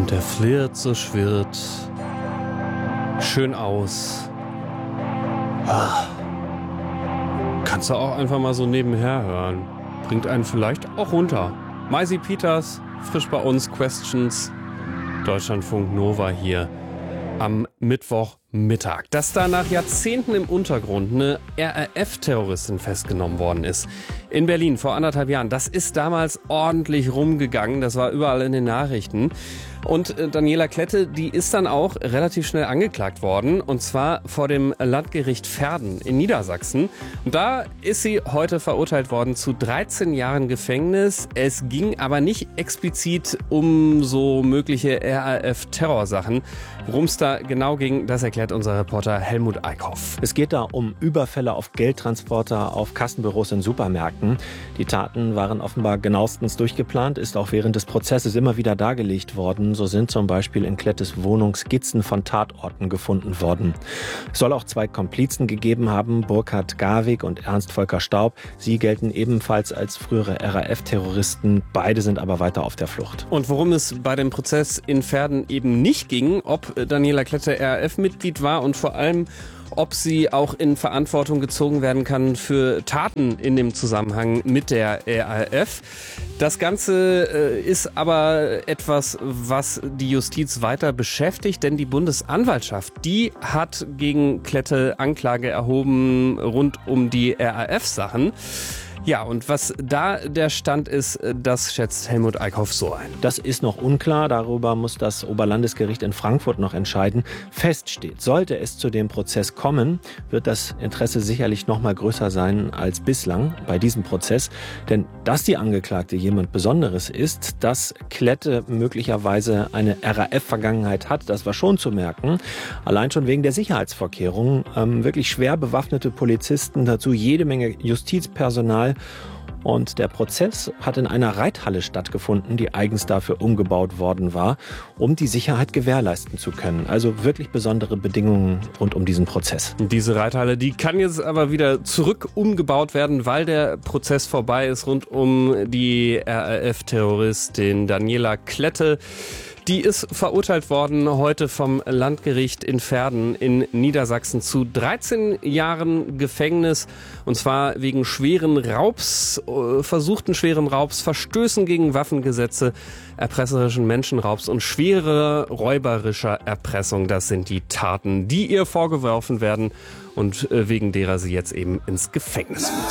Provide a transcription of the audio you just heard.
Und der flirrt, so schwirrt. Schön aus. Kannst du auch einfach mal so nebenher hören. Bringt einen vielleicht auch runter. Maisi Peters, frisch bei uns, Questions. Deutschlandfunk Nova hier am Mittwochmittag. Dass da nach Jahrzehnten im Untergrund eine RAF-Terroristin festgenommen worden ist. In Berlin vor 1,5 Jahren. Das ist damals ordentlich rumgegangen. Das war überall in den Nachrichten. Und Daniela Klette, die ist dann auch relativ schnell angeklagt worden. Und zwar vor dem Landgericht Verden in Niedersachsen. Und da ist sie heute verurteilt worden zu 13 Jahren Gefängnis. Es ging aber nicht explizit um so mögliche RAF-Terrorsachen. Worum es da genau ging, das erklärt unser Reporter Helmut Eickhoff. Es geht da um Überfälle auf Geldtransporter, auf Kassenbüros in Supermärkten. Die Taten waren offenbar genauestens durchgeplant, ist auch während des Prozesses immer wieder dargelegt worden. So sind zum Beispiel in Klettes Wohnung Skizzen von Tatorten gefunden worden. Es soll auch 2 Komplizen gegeben haben, Burkhard Garwig und Ernst Volker Staub. Sie gelten ebenfalls als frühere RAF-Terroristen. Beide sind aber weiter auf der Flucht. Und worum es bei dem Prozess in Verden eben nicht ging, ob Daniela Klette RAF-Mitglied war und vor allem, ob sie auch in Verantwortung gezogen werden kann für Taten in dem Zusammenhang mit der RAF. Das Ganze ist aber etwas, was die Justiz weiter beschäftigt, denn die Bundesanwaltschaft, die hat gegen Klette Anklage erhoben rund um die RAF-Sachen. Ja, und was da der Stand ist, das schätzt Helmut Eickhoff so ein. Das ist noch unklar. Darüber muss das Oberlandesgericht in Frankfurt noch entscheiden. Fest steht, sollte es zu dem Prozess kommen, wird das Interesse sicherlich noch mal größer sein als bislang bei diesem Prozess. Denn dass die Angeklagte jemand Besonderes ist, dass Klette möglicherweise eine RAF-Vergangenheit hat, das war schon zu merken. Allein schon wegen der Sicherheitsvorkehrungen. Wirklich schwer bewaffnete Polizisten, dazu jede Menge Justizpersonal. Und der Prozess hat in einer Reithalle stattgefunden, die eigens dafür umgebaut worden war, um die Sicherheit gewährleisten zu können. Also wirklich besondere Bedingungen rund um diesen Prozess. Diese Reithalle, die kann jetzt aber wieder zurück umgebaut werden, weil der Prozess vorbei ist rund um die RAF-Terroristin Daniela Klette. Die ist verurteilt worden heute vom Landgericht in Verden in Niedersachsen zu 13 Jahren Gefängnis. Und zwar wegen schweren Raubs, versuchten schweren Raubs, Verstößen gegen Waffengesetze, erpresserischen Menschenraubs und schwerer räuberischer Erpressung. Das sind die Taten, die ihr vorgeworfen werden und wegen derer sie jetzt eben ins Gefängnis muss.